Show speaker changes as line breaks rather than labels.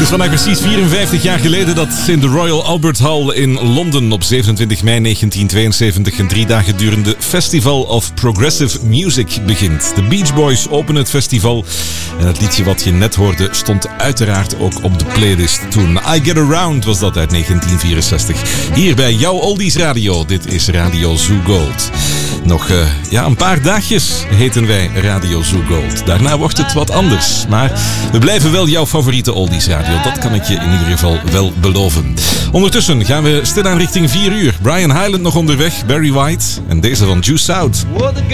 is vandaag precies 54 jaar geleden dat in de Royal Albert Hall in Londen op 27 mei 1972 een 3 dagen durende Festival of Progressive Music begint. De Beach Boys openen het festival en het liedje wat je net hoorde stond uiteraard ook op de playlist toen. I Get Around was dat uit 1964. Hier bij jouw Oldies Radio. Dit is Radio Zoo Gold. Nog een paar dagjes heten wij Radio Zoo Gold. Daarna wordt het wat anders. Maar we blijven wel jouw favoriete Oldies Radio. Dat kan ik je in ieder geval wel beloven. Ondertussen gaan we stilaan richting 4 uur. Brian Hyland nog onderweg, Barry White en deze van Juice Out.